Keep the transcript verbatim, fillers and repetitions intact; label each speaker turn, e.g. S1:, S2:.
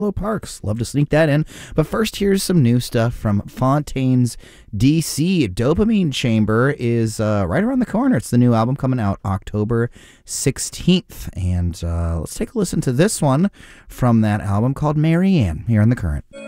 S1: Parks. Love to sneak that in. But first, here's some new stuff from Fontaines D C. Dopamine Chamber is uh, right around the corner. It's the new album coming out October sixteenth. And uh, let's take a listen to this one from that album called Marianne here in The Current.